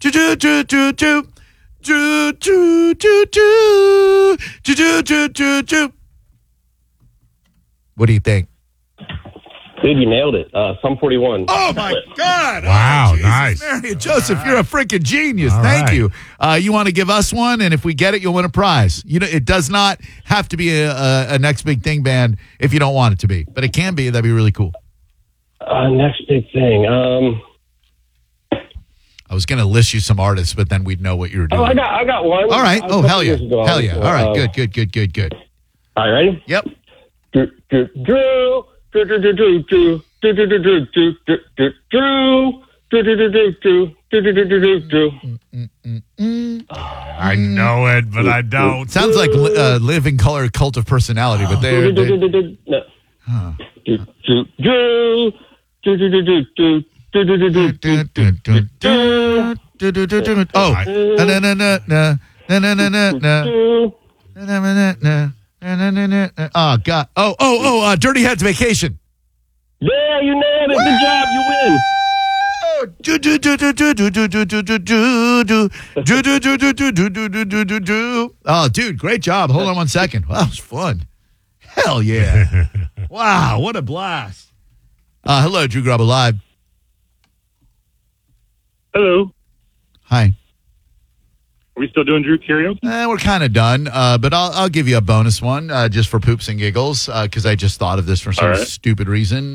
What do you think? Dude, you nailed it. Sum 41. Oh, my God. Wow, nice. Mary and Joseph, you're a freaking genius. All Thank right. you. You want to give us one, and if we get it, you'll win a prize. You know, it does not have to be a Next Big Thing band if you don't want it to be, but it can be. That'd be really cool. Next big thing. I was going to list you some artists, but then we'd know what you were doing. I got one. All right. Oh, hell yeah. Ago, Hell yeah. All right. Good. All right, ready? Yep. I know it, but I don't. Sounds like Living Color Cult of Personality, but they're oh God! Dirty Heads Vacation. Yeah, you nailed it. Good job. You win. Oh, dude, great job. Hold on one second. Wow, that was fun. Hell yeah. Wow, what a blast. Hello, Drew Garabo Live. Hello. Hi. Are we still doing Drew karaoke? We're kind of done, but I'll give you a bonus one just for poops and giggles because I just thought of this for some stupid reason.